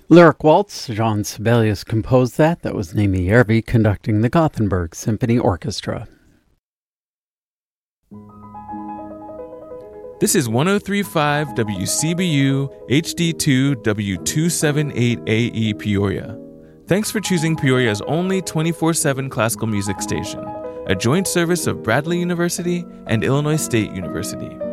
Lyric Waltz, Jean Sibelius composed that. That was Naomi Järvi conducting the Gothenburg Symphony Orchestra. This is 103.5 WCBU HD2 W278AE Peoria. Thanks for choosing Peoria's only 24/7 classical music station, a joint service of Bradley University and Illinois State University.